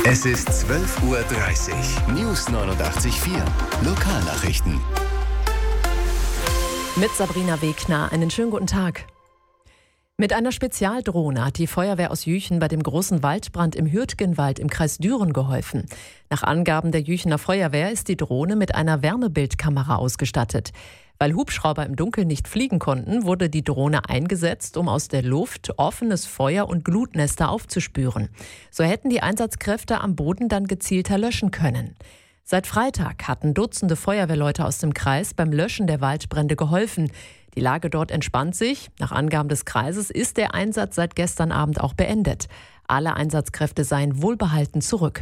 Es ist 12:30 Uhr. News 89.4. Lokalnachrichten. Mit Sabrina Wegner. Einen schönen guten Tag. Mit einer Spezialdrohne hat die Feuerwehr aus Jüchen bei dem großen Waldbrand im Hürtgenwald im Kreis Düren geholfen. Nach Angaben der Jüchener Feuerwehr ist die Drohne mit einer Wärmebildkamera ausgestattet. Weil Hubschrauber im Dunkeln nicht fliegen konnten, wurde die Drohne eingesetzt, um aus der Luft offenes Feuer und Glutnester aufzuspüren. So hätten die Einsatzkräfte am Boden dann gezielter löschen können. Seit Freitag hatten Dutzende Feuerwehrleute aus dem Kreis beim Löschen der Waldbrände geholfen. Die Lage dort entspannt sich. Nach Angaben des Kreises ist der Einsatz seit gestern Abend auch beendet. Alle Einsatzkräfte seien wohlbehalten zurück.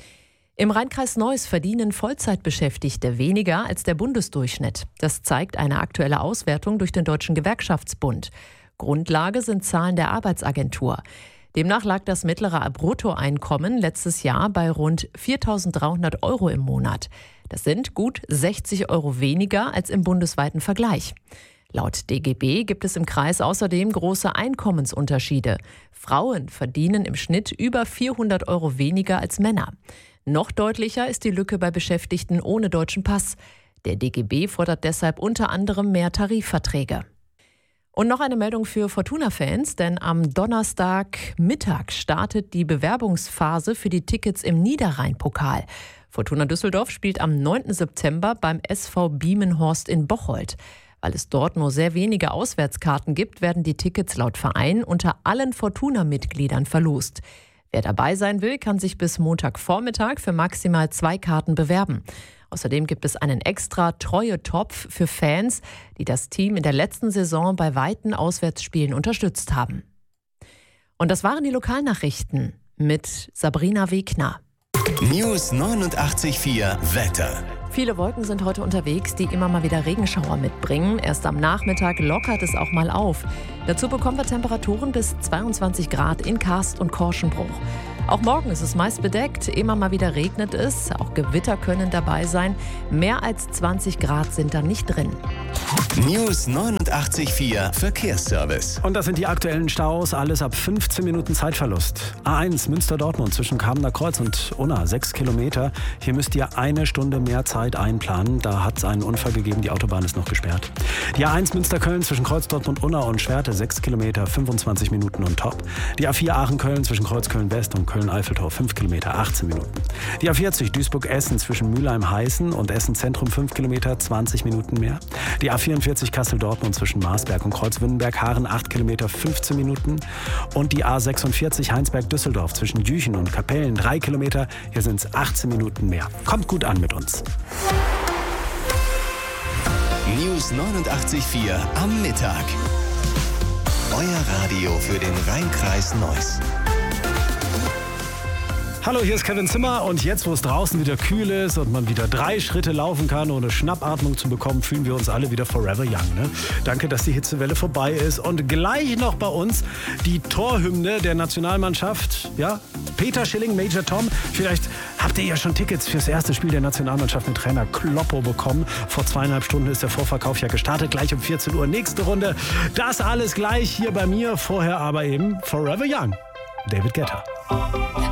Im Rheinkreis Neuss verdienen Vollzeitbeschäftigte weniger als der Bundesdurchschnitt. Das zeigt eine aktuelle Auswertung durch den Deutschen Gewerkschaftsbund. Grundlage sind Zahlen der Arbeitsagentur. Demnach lag das mittlere Bruttoeinkommen letztes Jahr bei rund 4.300 € im Monat. Das sind gut 60 € weniger als im bundesweiten Vergleich. Laut DGB gibt es im Kreis außerdem große Einkommensunterschiede. Frauen verdienen im Schnitt über 400 € weniger als Männer. Noch deutlicher ist die Lücke bei Beschäftigten ohne deutschen Pass. Der DGB fordert deshalb unter anderem mehr Tarifverträge. Und noch eine Meldung für Fortuna-Fans, denn am Donnerstagmittag startet die Bewerbungsphase für die Tickets im Niederrhein-Pokal. Fortuna Düsseldorf spielt am 9. September beim SV Biemenhorst in Bocholt. Weil es dort nur sehr wenige Auswärtskarten gibt, werden die Tickets laut Verein unter allen Fortuna-Mitgliedern verlost. Wer dabei sein will, kann sich bis Montagvormittag für maximal 2 Karten bewerben. Außerdem gibt es einen extra Treue-Topf für Fans, die das Team in der letzten Saison bei weiten Auswärtsspielen unterstützt haben. Und das waren die Lokalnachrichten mit Sabrina Wegner. News 89.4 Wetter. Viele Wolken sind heute unterwegs, die immer mal wieder Regenschauer mitbringen. Erst am Nachmittag lockert es auch mal auf. Dazu bekommen wir Temperaturen bis 22 Grad in Karst und Korschenbruch. Auch morgen ist es meist bedeckt, immer mal wieder regnet es. Auch Gewitter können dabei sein. Mehr als 20 Grad sind da nicht drin. News 89.4 Verkehrsservice. Und das sind die aktuellen Staus, alles ab 15 Minuten Zeitverlust. A1 Münster-Dortmund zwischen Kamener Kreuz und Unna, 6 Kilometer. Hier müsst ihr 1 Stunde mehr Zeit einplanen. Da hat es einen Unfall gegeben, die Autobahn ist noch gesperrt. Die A1 Münster-Köln zwischen Kreuzdorf und Unna und Schwerte, 6 Kilometer, 25 Minuten und top. Die A4 Aachen-Köln zwischen Kreuzköln-West und Köln-Eiffeltor, 5 Kilometer, 18 Minuten. Die A40 Duisburg-Essen zwischen Mülheim-Heißen und Essen-Zentrum, 5 Kilometer, 20 Minuten mehr. Die A44 Kassel-Dortmund zwischen Marsberg und Kreuzwindenberg-Haaren, 8 Kilometer, 15 Minuten. Und die A46 Heinsberg-Düsseldorf zwischen Jüchen und Kapellen, 3 Kilometer. Hier sind es 18 Minuten mehr. Kommt gut an mit uns. News 89.4 am Mittag. Euer Radio für den Rheinkreis Neuss. Hallo, hier ist Kevin Zimmer und jetzt, wo es draußen wieder kühl ist und man wieder 3 Schritte laufen kann, ohne Schnappatmung zu bekommen, fühlen wir uns alle wieder forever young. Ne? Danke, dass die Hitzewelle vorbei ist und gleich noch bei uns die Torhymne der Nationalmannschaft. Ja, Peter Schilling, Major Tom. Vielleicht habt ihr ja schon Tickets fürs erste Spiel der Nationalmannschaft mit Trainer Kloppo bekommen. Vor 2,5 Stunden ist der Vorverkauf ja gestartet. Gleich um 14 Uhr nächste Runde. Das alles gleich hier bei mir. Vorher aber eben Forever Young. David Guetta.